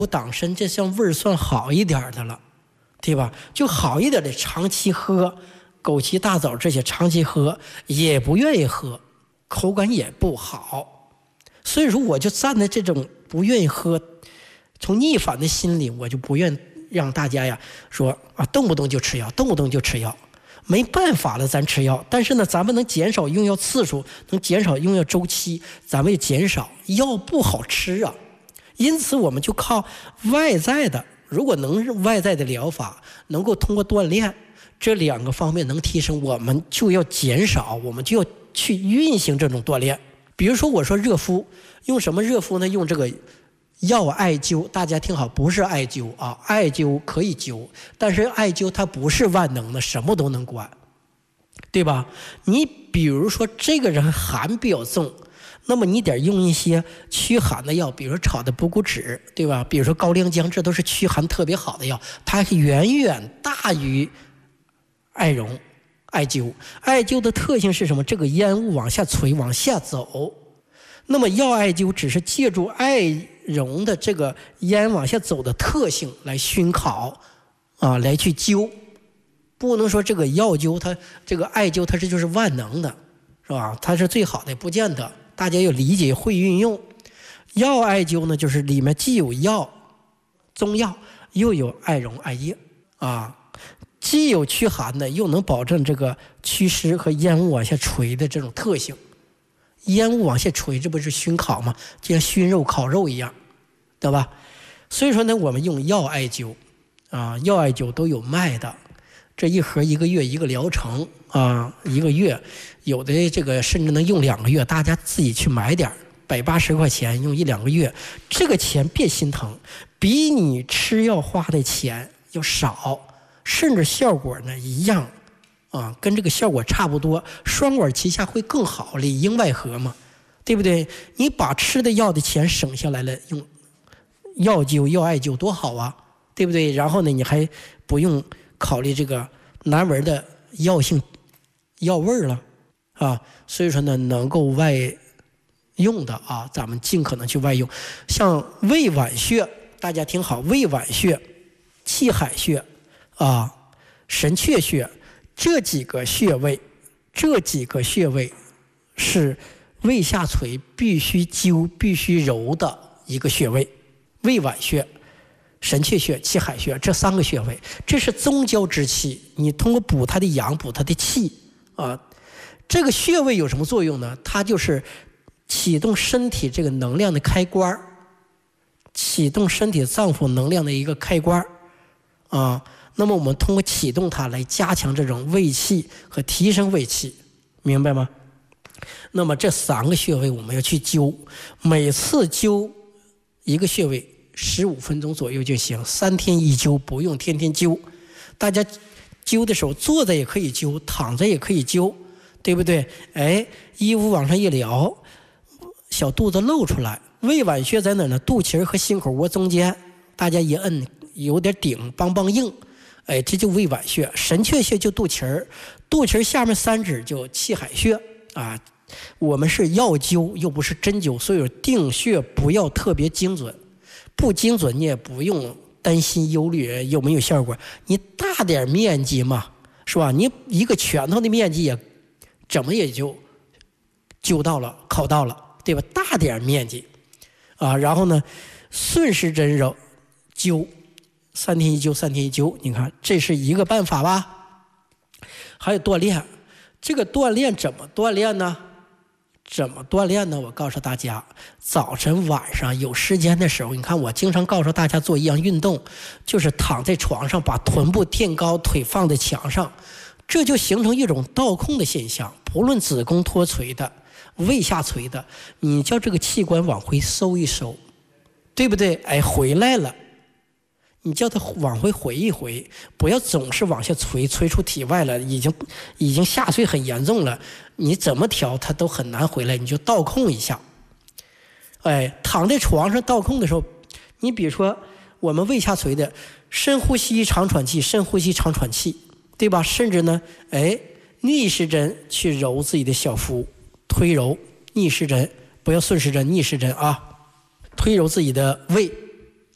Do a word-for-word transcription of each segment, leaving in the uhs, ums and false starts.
党参这像味儿算好一点的了，对吧？就好一点的长期喝，枸杞、大枣这些长期喝也不愿意喝，口感也不好。所以说我就站在这种不愿意喝，从逆反的心理，我就不愿让大家呀说啊动不动就吃药，动不动就吃药。没办法了，咱吃药，但是呢，咱们能减少用药次数，能减少用药周期，咱们也减少。药不好吃啊，因此我们就靠外在的，如果能外在的疗法，能够通过锻炼这两个方面能提升，我们就要减少，我们就要去运行这种锻炼。比如说我说热敷，用什么热敷呢？用这个药艾灸，大家听好，不是艾灸啊，艾灸可以灸，但是艾灸它不是万能的，什么都能管，对吧？你比如说这个人寒比较重，那么你得用一些驱寒的药，比如说炒的补骨脂，对吧？比如说高良姜，这都是驱寒特别好的药，它远远大于艾绒、艾灸。艾灸的特性是什么？这个烟雾往下垂，往下走。那么药艾灸只是借助艾绒的这个烟往下走的特性来熏烤啊，来去灸，不能说这个药灸它这个艾灸它这就是万能的，是吧？它是最好的，不见得。大家要理解会运用。药艾灸呢，就是里面既有药中药，又有艾绒艾叶啊，既有驱寒的，又能保证这个祛湿和烟雾往下垂的这种特性。烟雾往下垂，这不是熏烤吗？就像熏肉、烤肉一样，对吧？所以说呢，我们用药艾灸啊，药艾灸都有卖的，这一盒一个月一个疗程啊，一个月有的这个甚至能用两个月，大家自己去买点，百八十块钱用一两个月，这个钱别心疼，比你吃药花的钱要少，甚至效果呢一样。啊，跟这个效果差不多，双管齐下会更好，里应外合嘛，对不对？你把吃的药的钱省下来了，用药灸、药艾灸多好啊，对不对？然后呢，你还不用考虑这个难闻的药性、药味了啊。所以说呢，能够外用的啊，咱们尽可能去外用。像胃脘穴，大家听好，胃脘穴、气海穴啊、神阙穴。这几个穴位，这几个穴位是胃下垂必须灸、必须揉的一个穴位。胃脘穴、神阙穴、气海穴这三个穴位，这是宗交之气，你通过补它的阳、补它的气啊。这个穴位有什么作用呢？它就是启动身体这个能量的开关，启动身体脏腑能量的一个开关啊。那么我们通过启动它来加强这种胃气和提升胃气，明白吗？那么这三个穴位我们要去灸，每次灸一个穴位十五分钟左右就行，三天一灸，不用天天灸。大家灸的时候坐着也可以灸，躺着也可以灸，对不对？哎，衣服往上一撩，小肚子露出来。胃脘穴在哪呢？肚脐和心口窝中间，大家一摁有点顶，梆梆硬。哎，这就胃脘穴。神阙穴就肚脐儿，肚脐下面三指就气海穴啊。我们是药灸，又不是针灸，所以定穴不要特别精准，不精准你也不用担心忧虑有没有效果。你大点面积嘛，是吧？你一个拳头的面积也怎么也就灸到了，烤到了，对吧？大点面积啊，然后呢，顺时针揉灸。三天一灸，三天一灸，你看这是一个办法吧？还有锻炼，这个锻炼怎么锻炼呢？怎么锻炼呢？我告诉大家，早晨晚上有时间的时候，你看我经常告诉大家做一样运动，就是躺在床上，把臀部垫高，腿放在墙上，这就形成一种倒空的现象。不论子宫脱垂的、胃下垂的，你叫这个器官往回收一收，对不对？哎，回来了。你叫它往回回一回，不要总是往下垂，垂出体外了，已经已经下垂很严重了，你怎么调它都很难回来，你就倒空一下。哎，躺在床上倒空的时候，你比如说我们胃下垂的，深呼吸长喘气，深呼吸长喘气，对吧？甚至呢，哎，逆时针去揉自己的小腹，推揉，逆时针，不要顺时针，逆时针啊，推揉自己的胃。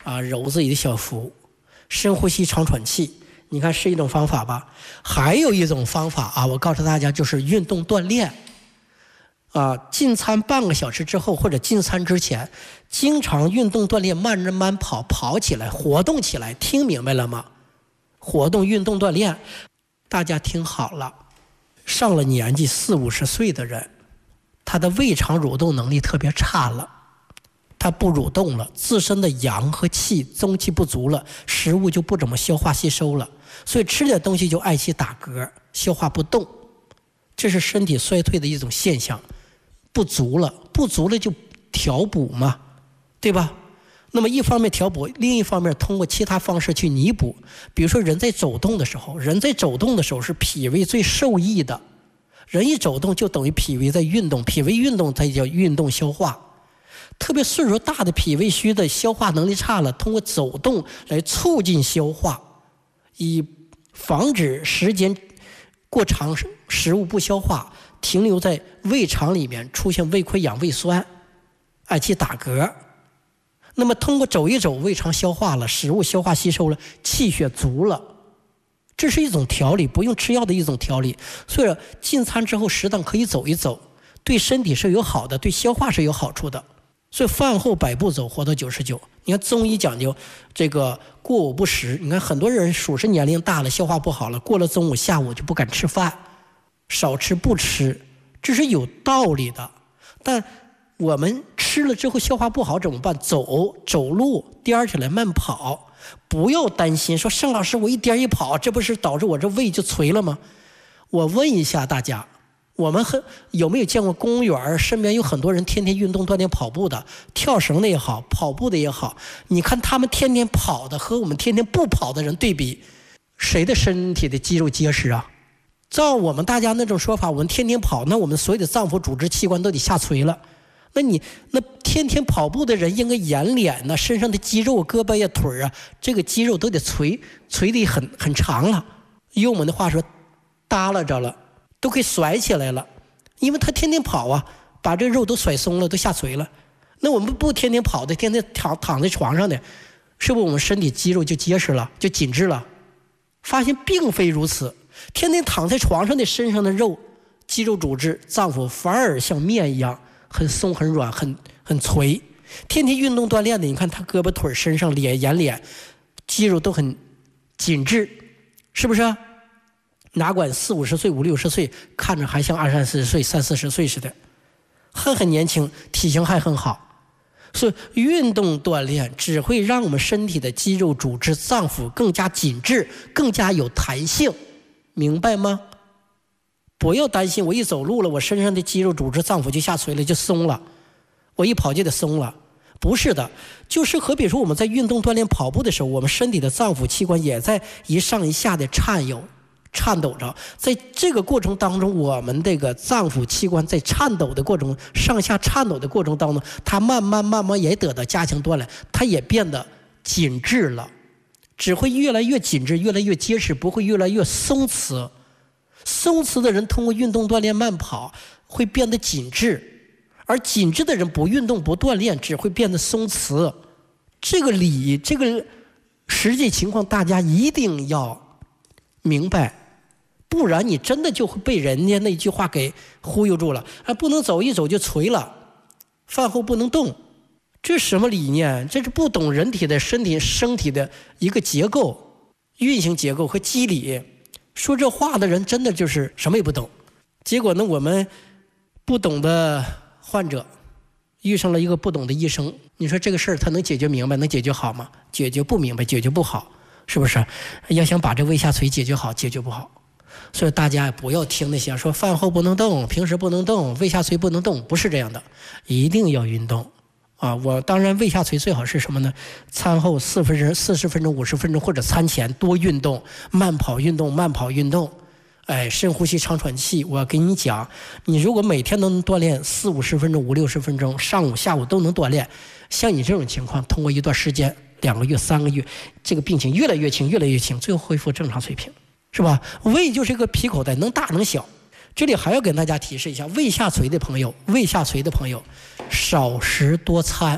啊，揉自己的小腹，深呼吸，长喘气。你看是一种方法吧？还有一种方法啊，我告诉大家，就是运动锻炼。啊，进餐半个小时之后或者进餐之前，经常运动锻炼，慢着慢跑，跑起来，活动起来，听明白了吗？活动、运动、锻炼，大家听好了。上了年纪四五十岁的人，他的胃肠蠕动能力特别差了，他不蠕动了，自身的阳和气中气不足了，食物就不怎么消化吸收了，所以吃点东西就爱气打嗝，消化不动，这是身体衰退的一种现象。不足了，不足了就调补嘛，对吧？那么一方面调补，另一方面通过其他方式去弥补。比如说人在走动的时候，人在走动的时候是脾胃最受益的，人一走动就等于脾胃在运动，脾胃运动才叫运动消化。特别岁数大的脾胃虚的消化能力差了，通过走动来促进消化，以防止时间过长食物不消化，停留在胃肠里面出现胃溃疡、胃酸、嗳气打嗝。那么通过走一走，胃肠消化了，食物消化吸收了，气血足了，这是一种调理，不用吃药的一种调理。所以进餐之后适当可以走一走，对身体是有好的，对消化是有好处的。所以饭后百步走，活到九十九。你看中医讲究这个过午不食，你看很多人属实年龄大了，消化不好了，过了中午下午就不敢吃饭，少吃不吃，这是有道理的。但我们吃了之后消化不好怎么办？走走路颠起来慢跑，不要担心说盛老师我一颠一跑，这不是导致我这胃就垂了吗？我问一下大家，我们很有没有见过公园身边有很多人天天运动锻炼跑步的，跳绳的也好，跑步的也好，你看他们天天跑的和我们天天不跑的人对比，谁的身体的肌肉结实啊？照我们大家那种说法，我们天天跑，那我们所有的脏腑组织器官都得下垂了。那你那天天跑步的人，应该眼脸呢，身上的肌肉、胳膊呀、腿啊，这个肌肉都得垂垂得很很长了。用我们的话说，耷拉着了，都可以甩起来了，因为他天天跑啊，把这个肉都甩松了，都下垂了。那我们不天天跑的，天天躺躺在床上的，是不是我们身体肌肉就结实了，就紧致了？发现并非如此，天天躺在床上的身上的肉、肌肉组织、脏腑反而像面一样。很松很软很很垂，天天运动锻炼的，你看他胳膊腿身上脸眼脸肌肉都很紧致，是不是啊？哪管四五十岁五六十岁，看着还像二三十岁三四十岁似的，还很年轻，体型还很好。所以运动锻炼只会让我们身体的肌肉组织脏腑更加紧致，更加有弹性，明白吗？不要担心我一走路了，我身上的肌肉组织脏腑就下垂了，就松了，我一跑就得松了。不是的，就是和比说我们在运动锻炼跑步的时候，我们身体的脏腑器官也在一上一下的颤悠颤抖着，在这个过程当中，我们这个脏腑器官在颤抖的过程上下颤抖的过程当中，它慢慢慢慢也得到加强锻炼，它也变得紧致了，只会越来越紧致，越来越结实，不会越来越松弛。松弛的人通过运动锻炼慢跑会变得紧致，而紧致的人不运动不锻炼只会变得松弛。这个理这个实际情况大家一定要明白，不然你真的就会被人家那句话给忽悠住了。啊，不能走一走就垂了，饭后不能动，这是什么理念？这是不懂人体的身体身体的一个结构、运行结构和机理。说这话的人真的就是什么也不懂。结果呢，我们不懂的患者遇上了一个不懂的医生，你说这个事儿他能解决明白，能解决好吗？解决不明白，解决不好，是不是？要想把这胃下垂解决好，解决不好。所以大家不要听那些说饭后不能动，平时不能动，胃下垂不能动，不是这样的，一定要运动啊！我当然胃下垂最好是什么呢？餐后四分钟、四十分钟、五十分钟，或者餐前多运动，慢跑运动，慢跑运动。哎，深呼吸，长喘气。我跟你讲，你如果每天都能锻炼四五十分钟、五六十分钟，上午、下午都能锻炼，像你这种情况，通过一段时间，两个月、三个月，这个病情越来越轻，越来越轻，最后恢复正常水平，是吧？胃就是一个皮口袋，能大能小。这里还要跟大家提示一下，胃下垂的朋友，胃下垂的朋友，少食多餐，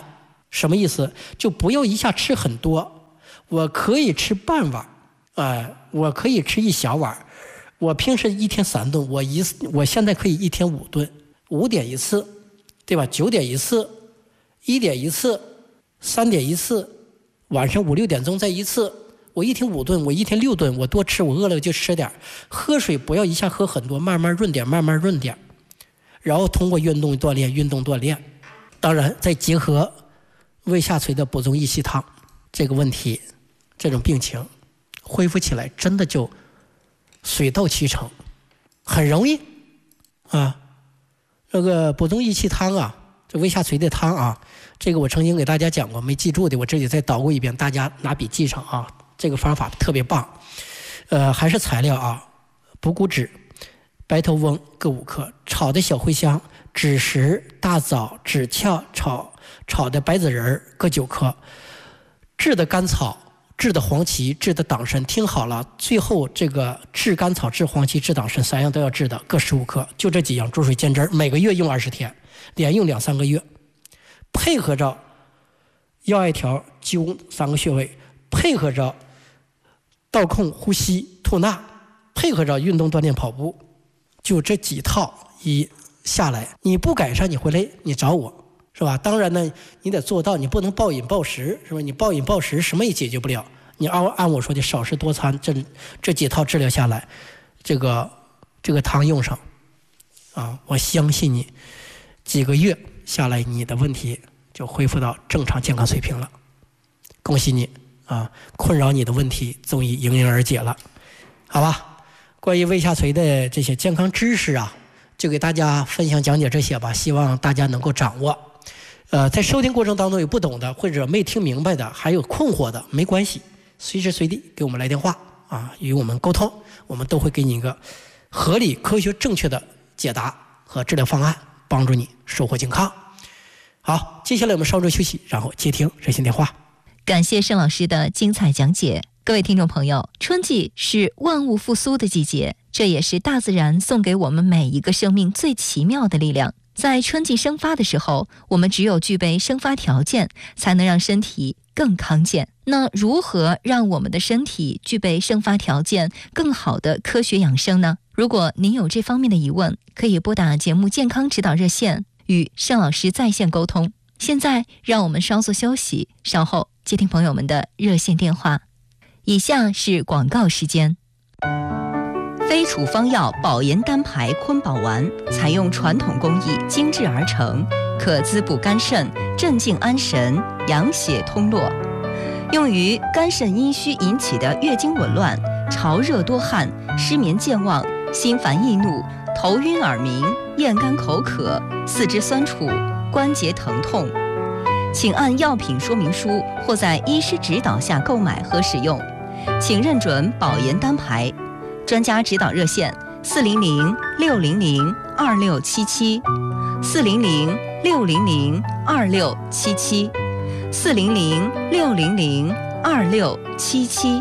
什么意思？就不要一下吃很多，我可以吃半碗，呃，我可以吃一小碗。我平时一天三顿，我一我现在可以一天五顿，五点一次，对吧？九点一次，一点一次，三点一次，晚上五六点钟再一次。我一天五顿，我一天六顿，我多吃，我饿了就吃点。喝水不要一下喝很多，慢慢润点，慢慢润点。然后通过运动锻炼，运动锻炼，当然再结合胃下垂的补中益气汤，这个问题，这种病情恢复起来真的就水到渠成，很容易啊。这个补中益气汤啊，这胃下垂的汤啊，这个我曾经给大家讲过，没记住的我这里再捣鼓一遍，大家拿笔记上啊。这个方法特别棒。呃，还是材料啊，补骨脂、白头翁各五克，炒的小茴香、枳实、大枣、枳壳炒炒的白子仁各九克，炙的甘草、炙的黄芪、炙的党参。听好了，最后这个炙甘草、炙黄芪、炙党参三样都要炙的，各十五克，就这几样煮水煎汁，每个月用二十天，连用两三个月，配合着腰艾条灸三个穴位，配合着倒空呼吸吐纳，配合着运动锻炼跑步，就这几套一下来，你不改善你回来你找我，是吧？当然呢你得做到，你不能暴饮暴食，是吧？你暴饮暴食什么也解决不了，你按按我说的少食多餐，这这几套治疗下来，这个这个汤用上啊，我相信你几个月下来你的问题就恢复到正常健康水平了。恭喜你啊，困扰你的问题终于迎刃而解了，好吧？关于胃下垂的这些健康知识啊，就给大家分享讲解这些吧，希望大家能够掌握。呃，在收听过程当中有不懂的或者没听明白的，还有困惑的，没关系，随时随地给我们来电话啊，与我们沟通，我们都会给你一个合理、科学、正确的解答和治疗方案，帮助你收获健康。好，接下来我们稍作休息，然后接听热线电话。 感谢盛老师的精彩讲解。各位听众朋友，春季是万物复苏的季节，这也是大自然送给我们每一个生命最奇妙的力量。在春季生发的时候，我们只有具备生发条件，才能让身体更康健。那如何让我们的身体具备生发条件，更好的科学养生呢？如果您有这方面的疑问，可以拨打节目健康指导热线与盛老师在线沟通。现在让我们稍作休息，稍后接听朋友们的热线电话。以下是广告时间。非处方药保研单牌坤宝丸，采用传统工艺精制而成，可滋补肝肾，镇静安神，养血通络，用于肝肾阴虚引起的月经紊乱、潮热多汗、失眠健忘、心烦易怒、头晕耳鸣、咽干口渴、四肢酸楚、关节疼痛，请按药品说明书或在医师指导下购买和使用，请认准保研单牌。专家指导热线：四零零六零零二六七七，四零零六零零二六七七，四零零六零零二六七七。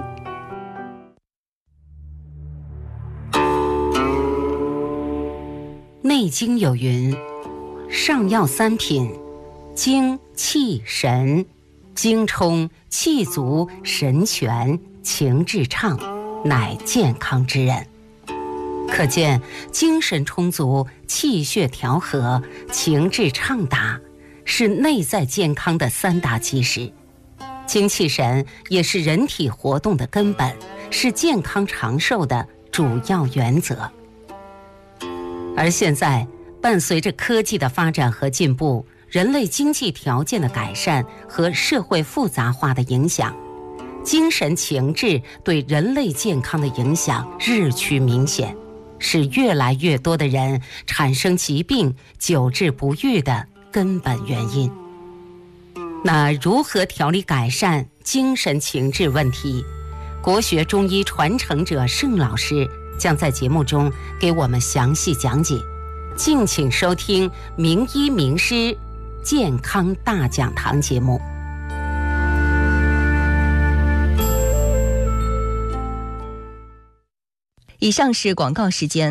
内经有云：上药三品，精、气、神。精充，气足，神全，情志畅，乃健康之人。可见精神充足，气血调和，情志畅达，是内在健康的三大基石。精气神也是人体活动的根本，是健康长寿的主要原则。而现在伴随着科技的发展和进步，人类经济条件的改善和社会复杂化的影响，精神情志对人类健康的影响日趋明显，是越来越多的人产生疾病、久治不愈的根本原因。那如何调理改善精神情志问题？国学中医传承者盛老师将在节目中给我们详细讲解，敬请收听名医名师健康大讲堂节目。 以上是广告时间。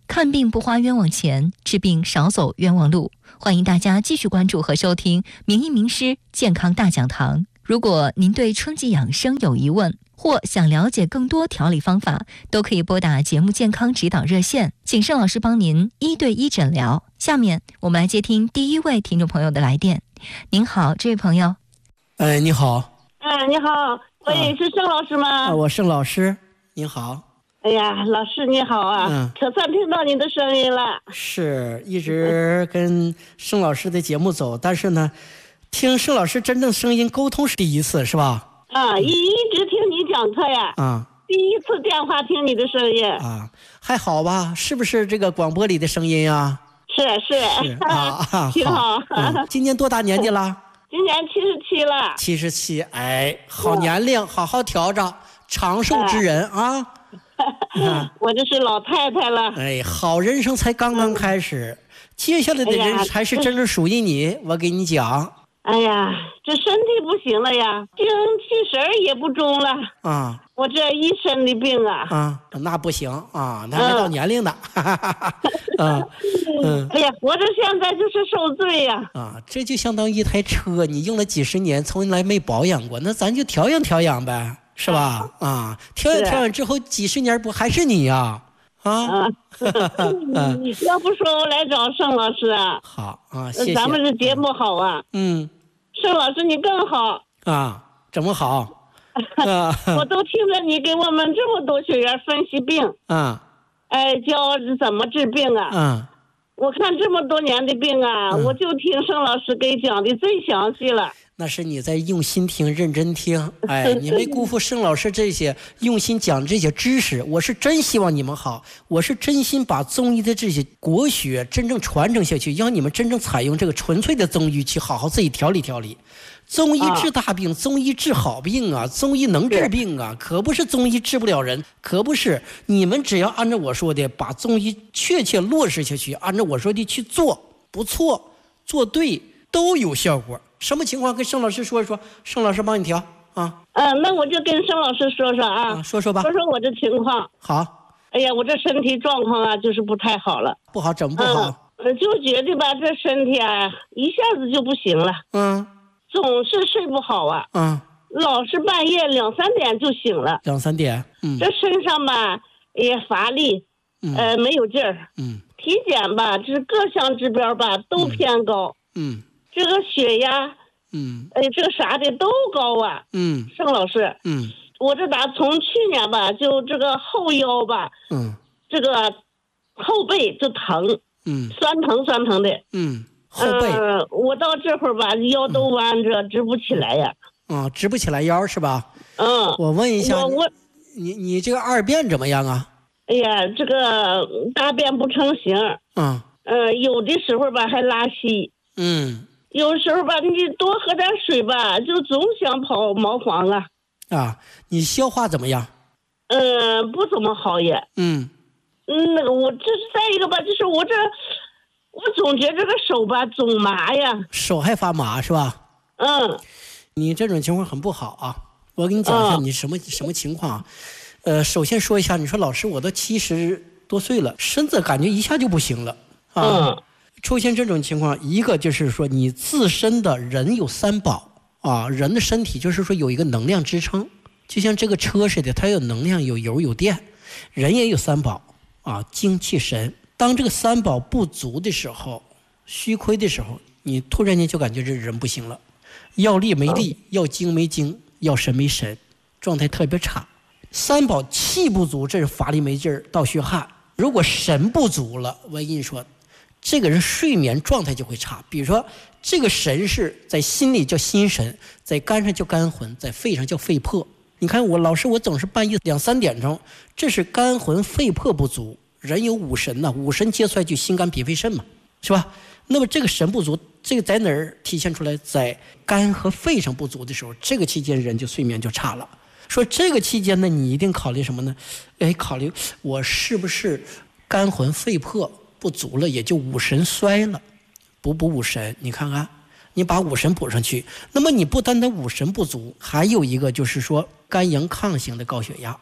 看病不花冤枉钱，治病少走冤枉路。欢迎大家继续关注和收听名医名师健康大讲堂。如果您对春季养生有疑问，或想了解更多调理方法，都可以拨打节目健康指导热线，请盛老师帮您一对一诊疗。下面我们来接听第一位听众朋友的来电。您好，这位朋友。 哎，你好。 哎，你好，我也是盛老师吗？ 啊，我盛老师，您好。 哎呀，老师你好啊， 嗯， 可算听到你的声音了。 是一直跟盛老师的节目走，但是呢，听盛老师真正声音沟通是第一次，是吧？ 啊，一一直听你讲课呀。 啊， 第一次电话听你的声音。 啊，还好吧？是不是这个广播里的声音啊？ 是是是啊啊， 挺好。 嗯，今年多大年纪了？ 今年七十七了。 七十七，哎，好年龄，好好调着，长寿之人啊。 啊我这是老太太了。 哎，好人生才刚刚开始，接下来的人才是真正属于你。我给你讲。 哎呀，这身体不行了呀，精气神也不中了啊！ 我这一身的病啊！ 啊，那不行啊，那还没到年龄呢。啊，嗯。 哎呀，活着现在就是受罪呀！ 啊，这就相当于一台车，你用了几十年，从来没保养过，那咱就调养调养呗，是吧？啊，调养调养之后，几十年不还是你呀？啊， 啊要不说我来找盛老师啊？ 好啊，谢谢。 咱们这节目好啊。 嗯。 盛老师你更好啊，怎么好？啊， 我都听着你给我们这么多学员分析病啊， 哎，教怎么治病啊。 嗯， 我看这么多年的病啊， 嗯、 我就听盛老师给讲的最详细了。 那是你在用心听、认真听，哎，你没辜负盛老师这些用心讲这些知识。我是真希望你们好，我是真心把中医的这些国学真正传承下去，让你们真正采用这个纯粹的中医去好好自己调理调理。中医治大病，啊、中医治好病啊，中医能治病啊，可不是中医治不了人，可不是。你们只要按照我说的，把中医确切落实下去，按照我说的去做，不错，做对，都有效果。什么情况跟盛老师说一说，盛老师帮你调啊。 嗯，那我就跟盛老师说说啊， 啊说说吧， 说说我这情况。 好。 哎呀，我这身体状况啊，就是不太好了。 不好，怎么不好？ 嗯，就觉得吧，这身体啊，一下子就不行了。 嗯。 总是睡不好啊。 嗯。 老是半夜两三点就醒了。 两三点。嗯。 这身上吧也乏力， 嗯、 呃，没有劲儿。 嗯。 体检吧，这各项指标吧都偏高。 嗯。 这个血压， 嗯， 哎，这个啥的都高啊。 嗯， 盛老师， 嗯， 我这打从去年吧，就这个后腰吧， 嗯，这个后背就疼， 嗯， 酸疼酸疼的， 嗯，后背， 呃，我到这会儿吧，腰都弯着，直不起来呀。 啊，直不起来腰是吧？ 嗯， 我问一下， 我我你你这个二便怎么样啊？ 哎呀，这个大便不成形。 嗯， 呃，有的时候吧还拉稀。 嗯。 有时候吧，你多喝点水吧，就总想跑毛黄啊。 啊，你消化怎么样？ 嗯、呃，不怎么好也。 嗯。 嗯，那个我这是再一个吧，就是我这，我总觉得这个手吧总麻呀。 手还发麻是吧？ 嗯。 你这种情况很不好啊！我给你讲一下你什么、嗯、什么情况。呃，首先说一下，你说老师，我都七十多岁了，身子感觉一下就不行了啊。 嗯。 出现这种情况，一个就是说你自身的人有三宝啊，人的身体就是说有一个能量支撑，就像这个车似的，它有能量、有油、有电，人也有三宝啊，精气神。当这个三宝不足的时候，虚亏的时候，你突然间就感觉这人不行了，要力没力，要精没精，要神没神，状态特别差。三宝气不足，这是乏力没劲儿，盗虚汗。如果神不足了，我跟你说，这个人睡眠状态就会差。比如说这个神是在心里叫心神，在肝上叫肝魂，在肺上叫肺魄。你看我老师，我总是半夜两三点钟，这是肝魂肺魄不足。人有五神呐、啊，五神接出来就心肝脾肺肾嘛，是吧？那么这个神不足，这个在哪儿体现出来？在肝和肺上不足的时候，这个期间人就睡眠就差了。说这个期间呢，你一定考虑什么呢？哎，考虑我是不是肝魂肺魄不足了，也就五神衰了，补补五神。你看看，你把五神补上去，那么你不单单五神不足，还有一个就是说肝阳亢型的高血压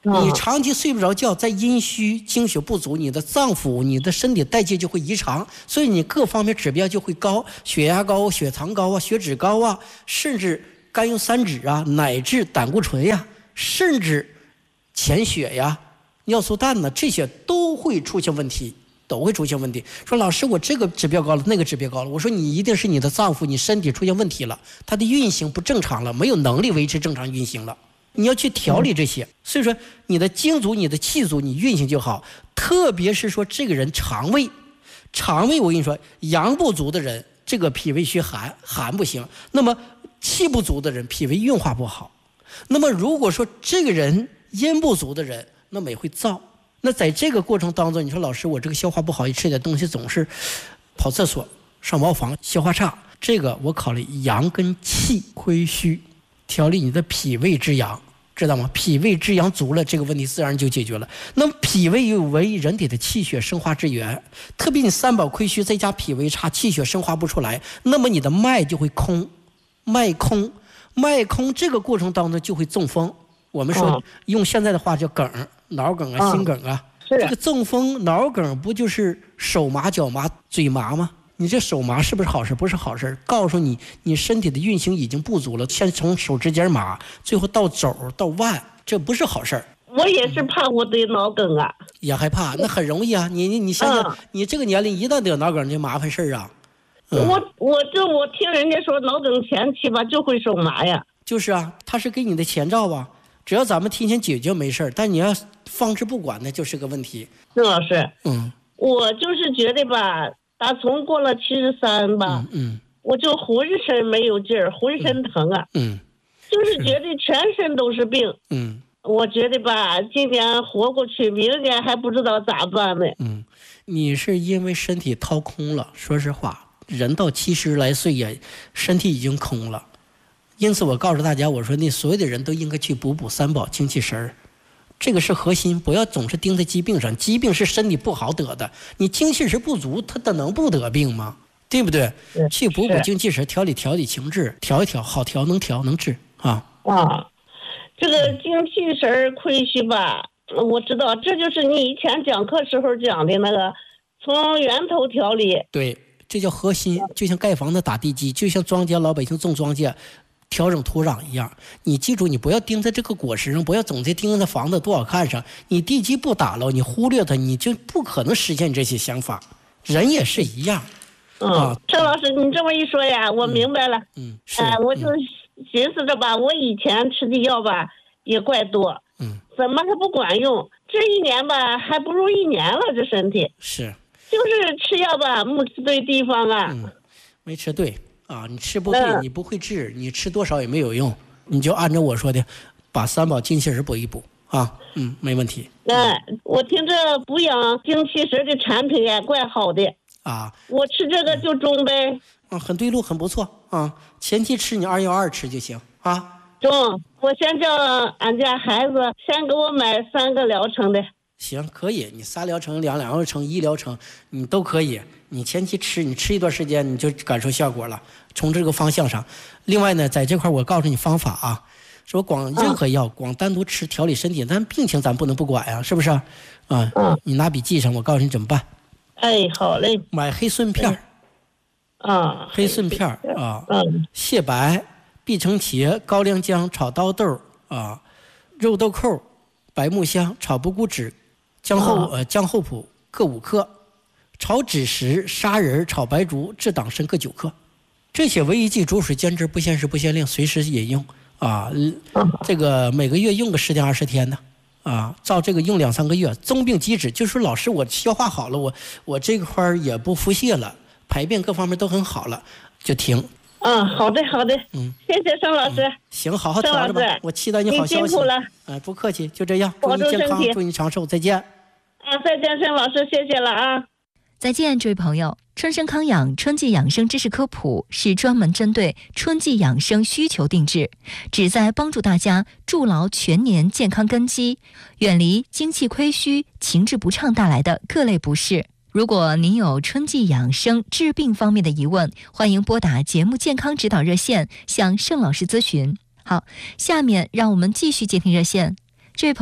你长期睡不着觉，在阴虚精血不足，你的脏腑你的身体代谢就会异常，所以你各方面指标就会高，血压高、血糖高啊、血脂高啊，甚至甘油三酯啊，乃至胆固醇呀，甚至潜血呀、尿素氮呢，这些都会出现问题，都会出现问题。说老师，我这个指标高了，那个指标高了，我说你一定是你的脏腑、你身体出现问题了，它的运行不正常了，没有能力维持正常运行了。你要去调理这些，所以说你的精足、你的气足，你运行就好。特别是说这个人肠胃，肠胃我跟你说，阳不足的人，这个脾胃虚寒，寒不行。那么气不足的人，脾胃运化不好。那么如果说这个人阴不足的人，那么也会燥。那在这个过程当中，你说老师，我这个消化不好，一吃点东西总是跑厕所、上茅房，消化差，这个我考虑阳跟气亏虚。调理你的脾胃之阳，知道吗？脾胃之阳足了，这个问题自然就解决了。那么脾胃又为人体的气血生化之源，特别你三宝亏虚，再加脾胃差，气血生化不出来，那么你的脉就会空，脉空，脉空这个过程当中就会中风。我们说、哦、用现在的话叫梗，脑梗啊、心梗啊。 是这个中风、脑梗不就是手麻、脚麻、嘴麻吗？你这手麻是不是好事？不是好事，告诉你你身体的运行已经不足了，先从手指尖麻，最后到肘到腕，这不是好事。 我也是怕我得脑梗啊， 也害怕，那很容易啊。你你你想想、嗯，你这个年龄一旦得脑梗就麻烦事啊、 嗯。我我这我听人家说脑梗前期吧就会手麻呀。 就是啊，它是给你的前兆啊，只要咱们提前解决没事，但你要放置不管那就是个问题。 郑老师， 嗯， 我就是觉得吧。打从过了七十三吧， 嗯嗯， 我就浑身没有劲儿，浑身疼啊， 嗯， 就是觉得全身都是病， 嗯， 我觉得吧，今年活过去，明年还不知道咋办呢。 嗯，你是因为身体掏空了，说实话，人到七十来岁呀，身体已经空了，因此我告诉大家，我说那所有的人都应该去补补三宝、精气神儿。这个是核心，不要总是盯在疾病上，疾病是身体不好得的，你精气神不足，他他能不得病吗？对不对？去补补精气神，调理调理情志，调一调，好调，能调能治啊。 啊，这个精气神亏虚吧，我知道，这就是你以前讲课时候讲的那个，从源头调理。 对，这叫核心，就像盖房子打地基，就像庄稼老百姓种庄稼。调整土壤一样，你记住，你不要盯在这个果实上，不要总在盯在房子多好看上。你地基不打了，你忽略它，你就不可能实现这些想法。人也是一样。 嗯，啊、郑老师，你这么一说呀，我明白了。 嗯，是。 哎、呃，我就寻思着吧，我以前吃的药吧也怪多， 嗯， 怎么还不管用？这一年吧，还不如一年了，这身体。 是。 就是吃药吧，没吃对地方啊。 嗯，没吃对。啊，你吃不对，你不会治，你吃多少也没有用，你就按照我说的，把三宝精气神补一补啊，嗯，没问题。 哎、嗯，我听这补养精气神的产品也怪好的啊， 我吃这个就中呗。 啊，很对路，很不错啊。前期吃你二幺二吃就行啊。 中，我先叫俺家孩子先给我买三个疗程的。 行，可以，你仨疗程、两两疗程、一疗程，你都可以。你前期吃，你吃一段时间，你就感受效果了。从这个方向上，另外呢，在这块我告诉你方法啊，说光任何药、嗯、光单独吃调理身体，但病情咱不能不管呀，是不是啊？啊、嗯，你拿笔记上，我告诉你怎么办。 哎，好嘞。 买黑顺片啊， 黑顺片啊， 嗯， 蟹白、碧城茄、高粱姜炒刀豆啊，肉豆蔻、白木香炒补骨脂。姜厚呃姜厚朴各五克，炒枳实、砂仁、炒白术、治党参各九克。这些为一剂煮水煎汁，不限时不限令，随时饮用啊。这个每个月用个十天二十天的啊，照这个用两三个月，综病机止。就说老师，我消化好了，我我这块也不腹泻了，排便各方面都很好了，就停。 嗯，好的好的， 嗯， 谢谢盛老师。 嗯、行，好好调着吧。我期待你好消息。 你辛苦了。 哎、呃，不客气，就这样。祝你健康，祝你长寿，再见。 啊，再见，盛老师，谢谢了啊。 再见，这位朋友。春生康养春季养生知识科普是专门针对春季养生需求定制，旨在帮助大家筑牢全年健康根基，远离精气亏虚、情志不畅带来的各类不适。如果您有春季养生治病方面的疑问，欢迎拨打节目健康指导热线向盛老师咨询。好，下面让我们继续接听热线。这位朋友，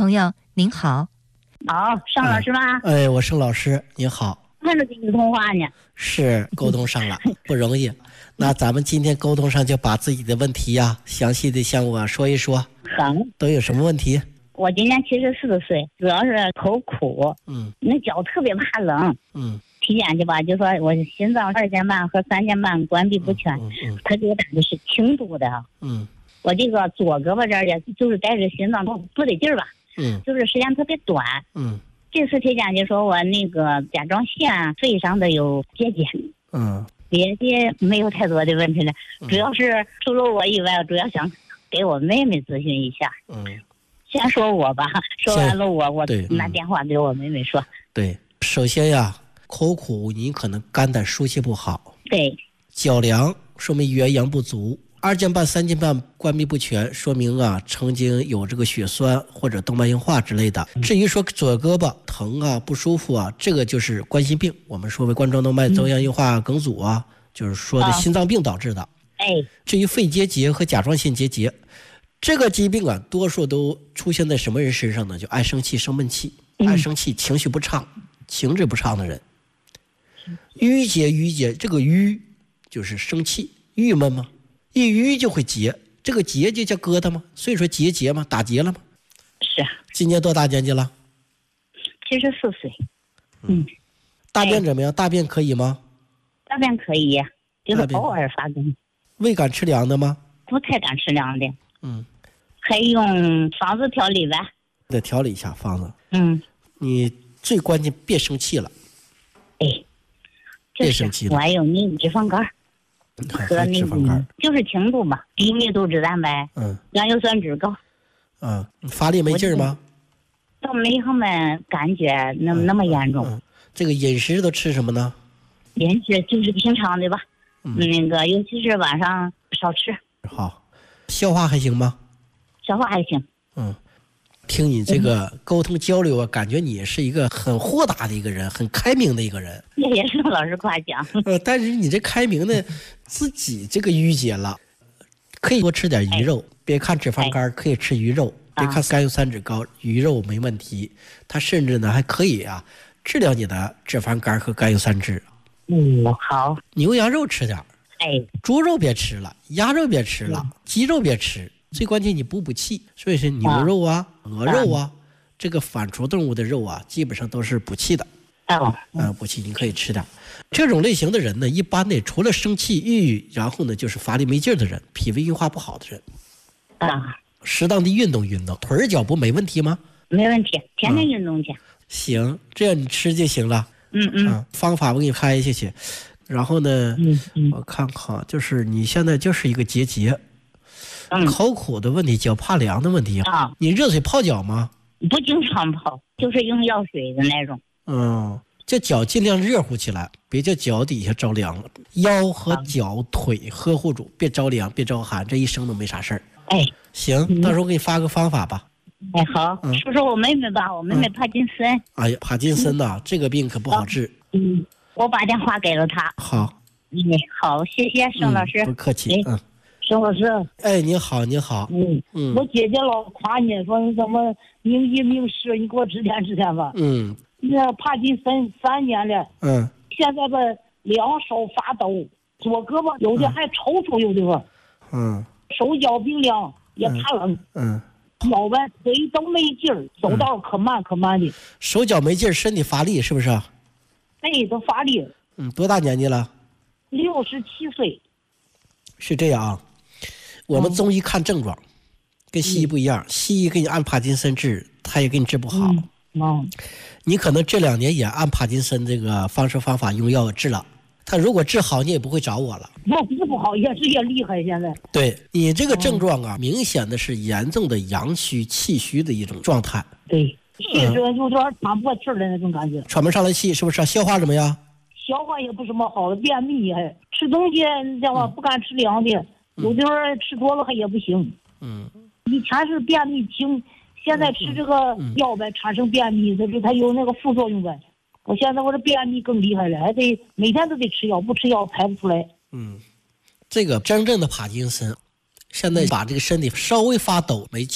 您好。 好，尚老师吗？ 哎，我盛老师，您好。 看着跟你通话呢。 是沟通上了，不容易。那咱们今天沟通上就把自己的问题呀、啊，详细的向我说一说。 好。 都有什么问题？ 我今年七十四岁，主要是口苦。 嗯。 那脚特别怕冷。 嗯。 体检去吧，就说我心脏二尖瓣和三尖瓣关闭不全， 嗯嗯嗯、 他给我打的是轻度的。 嗯。 我这个左胳膊这儿也就是带着心脏不得劲儿吧。 嗯。 就是时间特别短。 嗯。 这次体检就说我那个甲状腺肺上的有结节。 嗯。 别的没有太多的问题了， 嗯、 主要是除了我以外，主要想给我妹妹咨询一下。 嗯。 先说我吧，说完了我我拿电话给我妹妹说。 对，首先呀，口苦你可能肝胆疏气不好。 对。 脚凉说明元阳不足。二尖瓣、三尖瓣关闭不全，说明啊曾经有这个血栓或者动脉硬化之类的。至于说左胳膊疼啊不舒服啊，这个就是冠心病，我们说为冠状动脉粥样硬化梗阻啊，嗯、就是说的心脏病导致的。 哎。 至于肺结节和甲状腺结节，这个疾病啊，多数都出现在什么人身上呢？就爱生气、生闷气、嗯、爱生气、情绪不畅、情志不畅的人。郁结、郁结，这个郁就是生气、郁闷吗？一郁就会结，这个结就叫疙瘩吗？所以说结节吗？打结了吗？ 是。 今年多大年纪了？ 七十四岁。嗯。 大便怎么样？哎、大便可以吗？ 大便可以，就是偶尔发更。 胃敢吃凉的吗？ 不太敢吃凉的。 嗯。 还用方子调理呗？ 得调理一下方子。 嗯。 你最关键别生气了。 哎。 别生气了。 我还有那脂肪肝。和那个就是轻度嘛，低密度脂蛋白， 嗯， 甘油酸酯高， 嗯，发力没劲儿吗？ 倒没什么感觉那么、嗯、那么严重、 嗯嗯。这个饮食都吃什么呢？ 饮食就是平常的吧，嗯，那个尤其是晚上少吃。 好，消化还行吗？ 消化还行。 嗯，听你这个沟通交流啊，感觉你是一个很豁达的一个人，很开明的一个人。 那也是老师夸奖。 呃，但是你这开明呢，自己这个郁结了，可以多吃点鱼肉。哎、别看脂肪肝，可以吃鱼肉。哎、别看甘油三酯高，鱼肉没问题。它甚至呢还可以啊治疗你的脂肪肝和甘油三酯。 嗯，好。 牛羊肉吃点。 哎。 猪肉别吃了，鸭肉别吃了，嗯、鸡肉别吃。最关键你补补气，所以是牛肉啊、啊鹅肉啊，嗯、这个反刍动物的肉啊，基本上都是补气的。 哦， 嗯，补气你可以吃点。这种类型的人呢，一般呢，除了生气、抑郁，然后呢，就是乏力没劲的人，脾胃运化不好的人。 啊， 适当的运动运动，腿儿脚不没问题吗？ 没问题，天天运动去。嗯、 行，这样你吃就行了。 嗯嗯。 啊，方法我给你开下去。然后呢， 嗯嗯， 我看看，就是你现在就是一个结节。 嗯、 口苦的问题，脚怕凉的问题啊！ 你热水泡脚吗？ 不经常泡，就是用药水的那种。 嗯，这脚尽量热乎起来，别叫脚底下着凉了。腰和脚腿呵护住，别着凉，别着寒，这一生都没啥事儿。 哎， 行，嗯、到时候给你发个方法吧。 哎，好，嗯、说说我妹妹吧，我妹妹帕金森。 嗯、哎呀，帕金森呐、啊，这个病可不好治。 嗯，我把电话给了她。 好。 嗯，好，谢谢盛老师。 嗯、不客气。嗯。 盛老师， 哎，你好，你好， 嗯嗯，我姐姐老夸你说你怎么名医名师，你给我指点指点吧。 嗯， 那帕金森三年了， 嗯， 现在吧两手发抖，左胳膊有的还抽搐，有的吧， 嗯， 手脚冰凉，也怕冷， 嗯， 脚呗腿都没劲儿，走道可慢可慢的， 手脚没劲儿，身体乏力是不是？ 哎，都乏力。 嗯，多大年纪了？ 六十七岁。 是这样啊。我们中医看症状，嗯、跟西医不一样。嗯、西医给你按帕金森治，他也给你治不好。 嗯嗯、 你可能这两年也按帕金森这个方式方法用药治了，他如果治好，你也不会找我了。 我治不好也是也厉害，现在。 对你这个症状啊，嗯、明显的是严重的阳虚气虚的一种状态。 对，气着有点喘不过气儿的那种感觉。 喘不上来气，是不是？消化怎么样？ 消化也不什么好的，便秘还吃东西，你知道吧？不敢吃凉的。有的时候吃多了还也不行， 嗯， 以前是便秘轻，现在吃这个药呗，产生便秘，它它有那个副作用呗。我现在我这便秘更厉害了，还得每天都得吃药，不吃药排不出来。 嗯，这个真正的帕金森，现在把这个身体稍微发抖没劲儿，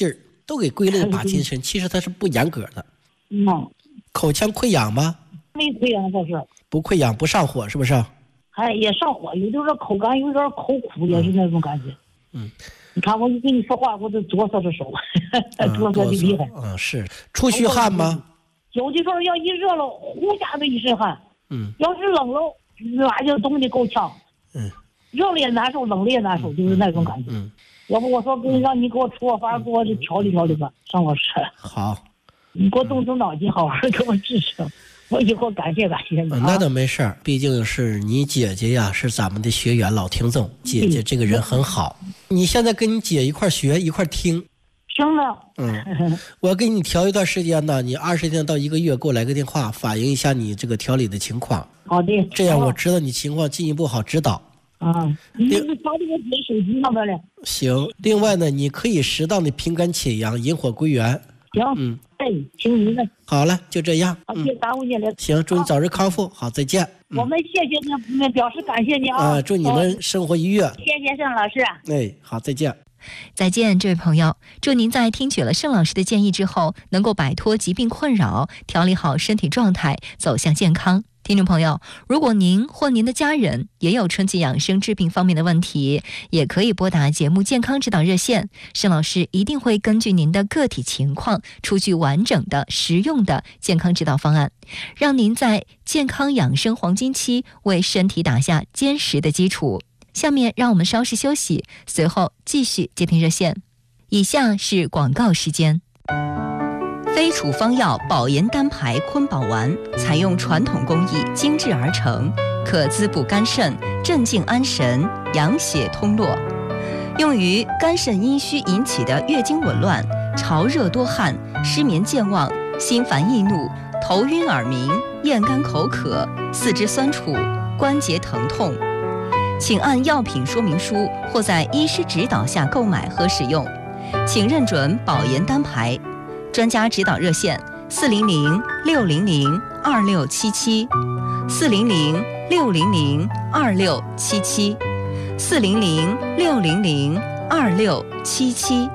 都给归类把精神，其实它是不严格的。 嗯， 口腔溃疡吗？ 没溃疡倒是。 不溃疡不上火是不是？ 哎，也上火，有的时候口干，有点口苦，也是那种感觉。 嗯， 你看我一跟你说话，我都哆嗦着手，哆嗦的厉害。 嗯，是出虚汗吗？ 有的时候要一热了，呼下的一身汗。 嗯， 要是冷了，那就冻得够呛。 嗯， 热了也难受，冷了也难受，就是那种感觉。 嗯， 要不我说给让你给我出个法，给我这调理调理吧，尚老师。 好， 你给我动动脑筋，好好给我治治。我以后感谢感谢你、啊。 那倒没事儿，毕竟是你姐姐呀，是咱们的学员老听众，姐姐这个人很好。你现在跟你姐一块学一块听。 听了。 嗯，我给你调一段时间呢，你二十天到一个月给我来个电话，反映一下你这个调理的情况。 好的。 这样我知道你情况，进一步好指导。 啊，你发这个给手机上边了。 行，另外呢，你可以适当的平肝清阳，引火归元。 行， 嗯， 哎，请您了。 好了，就这样。 好，别耽误你了。 行，祝你早日康复。好，再见。 我们谢谢你，表示感谢你啊。 啊，祝你们生活愉悦。 谢谢盛老师。 哎，好，再见。 再见，这位朋友，祝您在听取了盛老师的建议之后，能够摆脱疾病困扰，调理好身体状态，走向健康。听众朋友，如果您或您的家人也有春季养生治病方面的问题，也可以拨打节目健康指导热线，盛老师一定会根据您的个体情况，出具完整的、实用的健康指导方案，让您在健康养生黄金期为身体打下坚实的基础。下面让我们稍事休息，随后继续接听热线。以下是广告时间。非处方药保颜丹牌坤宝丸，采用传统工艺精制而成，可滋补肝肾，镇静安神，养血通络，用于肝肾阴虚引起的月经紊乱、潮热多汗、失眠健忘、心烦易怒、头晕耳鸣、咽干口渴、四肢酸楚、关节疼痛。请按药品说明书或在医师指导下购买和使用，请认准保颜丹牌。专家指导热线：四零零六零零二六七七，四零零六零零二六七七，四零零六零零二六七七。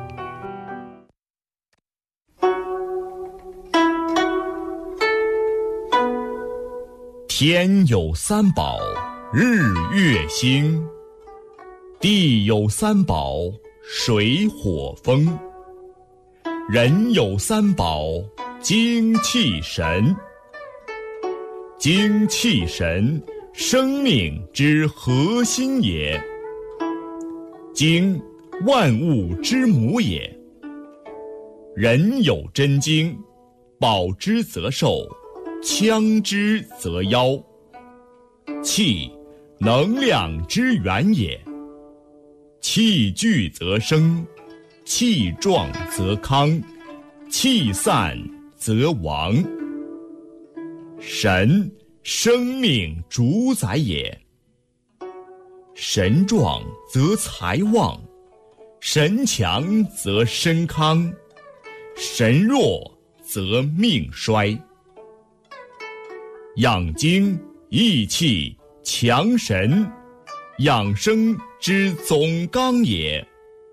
天有三宝，日月星；地有三宝，水火风。人有三宝，精气神。精气神，生命之核心也。精，万物之母也。人有真精，保之则寿，强之则夭。气，能量之源也。气聚则生，气壮则康，气散则亡。神，生命主宰也。神壮则财旺，神强则身康，神弱则命衰。养精益气强神，养生之总纲也。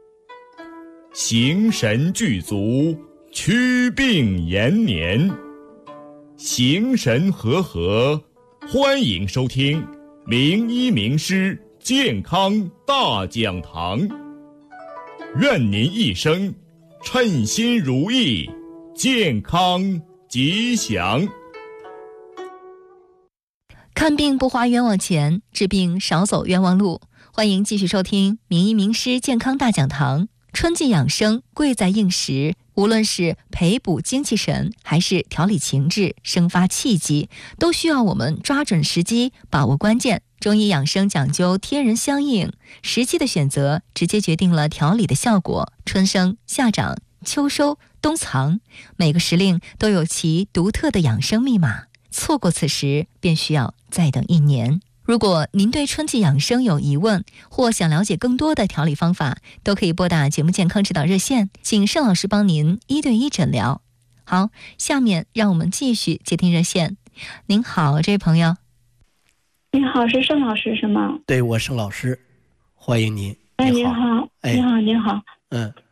形神具足，祛病延年。形神和合，欢迎收听名医名师健康大讲堂。愿您一生称心如意，健康吉祥。 看病不花冤枉钱，治病少走冤枉路。欢迎继续收听名医名师健康大讲堂。春季养生贵在应时，无论是培补精气神，还是调理情志、生发气机，都需要我们抓准时机，把握关键。中医养生讲究天人相应，时机的选择直接决定了调理的效果。春生、夏长、秋收、冬藏，每个时令都有其独特的养生密码，错过此时便需要再等一年。如果您对春季养生有疑问，或想了解更多的调理方法，都可以拨打节目健康指导热线，请盛老师帮您一对一诊疗。好，下面让我们继续接听热线。您好，这位朋友。 你好，是盛老师是吗？ 对，我盛老师，欢迎您。 哎，您好， 哎， 你好，您好。 嗯，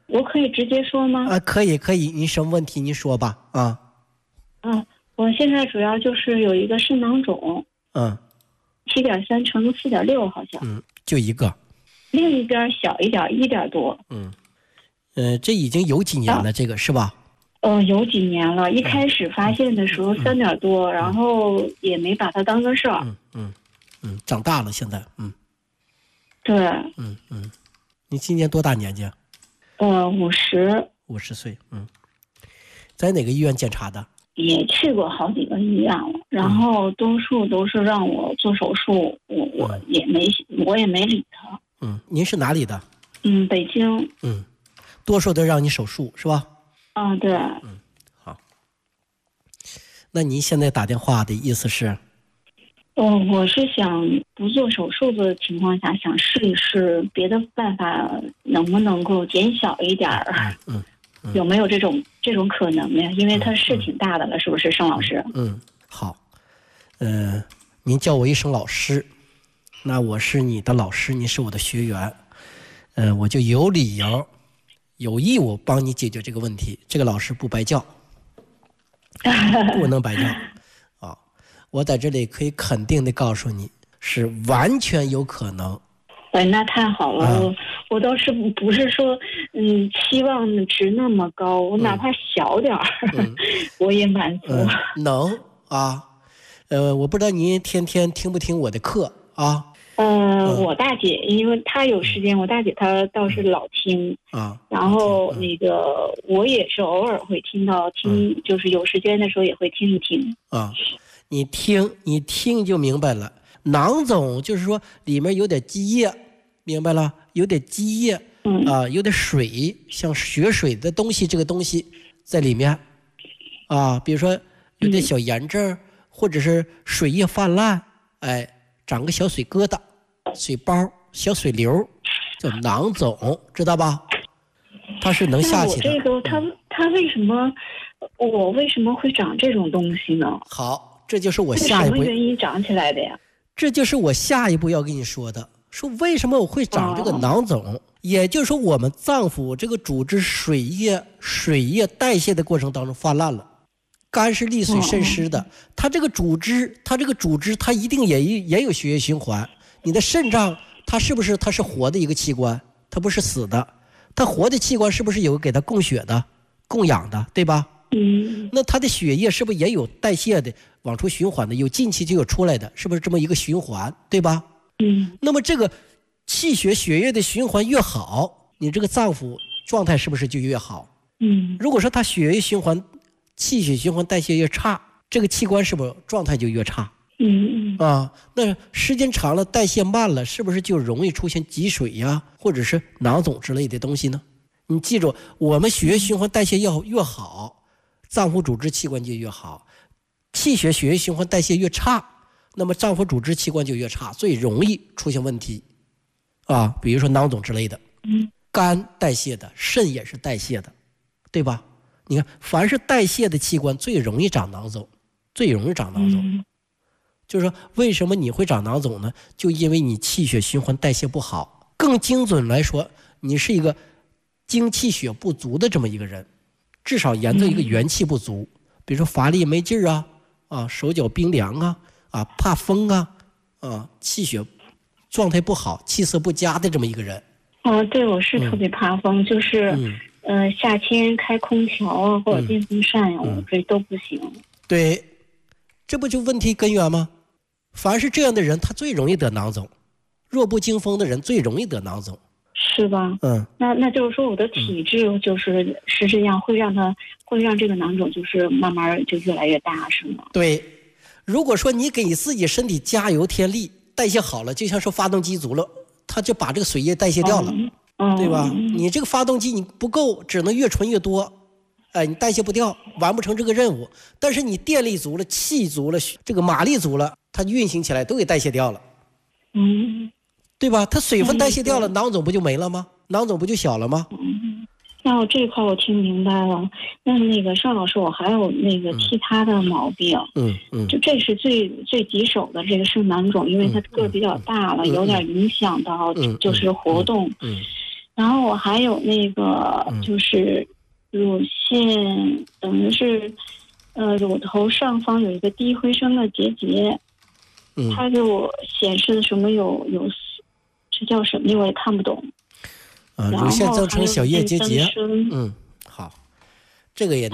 我可以直接说吗？ 啊，可以可以，您什么问题您说吧。啊， 嗯，我现在主要就是有一个肾囊肿， 嗯， 七点三乘四点六好像， 嗯，就一个， 另一边小一点，一点多。 嗯，呃，这已经有几年了，啊、这个是吧？ 呃，有几年了。一开始发现的时候三点多，嗯、然后也没把它当个事儿。 嗯嗯嗯，长大了现在，嗯， 对， 嗯嗯，你今年多大年纪？ 呃，五十。 五十岁，嗯，在哪个医院检查的？ 也去过好几个医院了，然后多数都是让我做手术，我我也没我也没理他。 嗯，您是哪里的？ 嗯，北京。 嗯，多数都让你手术是吧？ 啊，对。 嗯，好。那您现在打电话的意思是？ 哦，我是想不做手术的情况下，想试一试别的办法，能不能够减小一点儿？ 嗯。嗯， 有没有这种这种可能呢？因为它是挺大的了，嗯、是不是，盛老师？ 嗯，好。呃，您叫我一声老师，那我是你的老师，你是我的学员，呃，我就有理由、有义务帮你解决这个问题。这个老师不白叫，不能白叫啊！我在这里可以肯定的告诉你，是完全有可能。 哎，那太好了，啊、我我倒是不是说，嗯，期望值那么高，我哪怕小点儿，嗯、我也满足。 嗯、能啊，呃，我不知道您天天听不听我的课啊？ 呃，嗯、我大姐，因为她有时间，我大姐她倒是老听啊。 然后那个我也是偶尔会听到听，嗯、就是有时间的时候也会听一听啊。你听，你听就明白了。囊肿就是说里面有点积液。明白了，有点积液， 嗯啊，有点水，像血水的东西，这个东西在里面，啊，比如说有点小炎症，嗯、或者是水液泛滥，哎，长个小水疙瘩、水包、小水流，叫囊肿，知道吧？它是能下去的。 那我这个，它它为什么，我为什么会长这种东西呢？ 好，这就是我下一步。 什么原因长起来的呀？ 这就是我下一步要跟你说的。说为什么我会长这个囊肿？哦、也就是说，我们脏腑这个组织水液水液代谢的过程当中泛滥了，肝是利水渗湿的，哦、它这个组织，它这个组织，它一定也也有血液循环。你的肾脏，它是不是它是活的一个器官？它不是死的，它活的器官是不是有给它供血的、供氧的，对吧？ 嗯。 那它的血液是不是也有代谢的、往出循环的？有进去就有出来的，是不是这么一个循环，对吧？ 嗯， 那么这个气血血液的循环越好，你这个脏腑状态是不是就越好？ 嗯， 如果说它血液循环、气血循环代谢越差，这个器官是不是状态就越差？ 嗯嗯啊，那时间长了，代谢慢了，是不是就容易出现积水呀、啊，或者是囊肿之类的东西呢？你记住，我们血液循环代谢要越好，脏腑组织器官就越好；气血血液循环代谢越差，那么脏腑组织器官就越差，最容易出现问题，啊，比如说囊肿之类的。 嗯， 肝代谢的，肾也是代谢的，对吧？你看，凡是代谢的器官最容易长囊肿，最容易长囊肿。 嗯、 就是说，为什么你会长囊肿呢？就因为你气血循环代谢不好。更精准来说，你是一个精气血不足的这么一个人，至少严重一个元气不足，嗯、比如说乏力没劲儿啊，啊，手脚冰凉啊。啊，怕风啊，啊，气血状态不好，气色不佳的这么一个人。 啊，对，我是特别怕风，嗯、就是，嗯、呃，夏天开空调啊或者电风扇呀、啊，嗯、我这都不行。 对，这不就问题根源吗？凡是这样的人，他最容易得囊肿；弱不禁风的人最容易得囊肿， 是吧？ 嗯， 那那就是说，我的体质就是是这样，会让它会让这个囊肿就是慢慢就越来越大，是吗？ 对。如果说你给你自己身体加油添力，代谢好了，就像说发动机足了，它就把这个水液代谢掉了， 嗯、 对吧？嗯、你这个发动机你不够，只能越存越多，哎，你代谢不掉，完不成这个任务。但是你电力足了，气足了，这个马力足了，它运行起来都给代谢掉了， 嗯， 对吧？它水分代谢掉了，囊肿不就没了吗？囊肿不就小了吗？ 嗯，那我这一块我听明白了。那那个邵老师，我还有那个其他的毛病， 嗯嗯， 就这是最最棘手的这个肾囊肿，因为它个儿比较大了， 嗯、 有点影响到就是活动。 嗯，嗯然后我还有那个就是乳腺，等于是呃乳头上方有一个低回声的结节， 嗯， 它给我显示的什么有有，这叫什么我也看不懂。 啊，乳腺增生小叶结节，嗯，好，这个也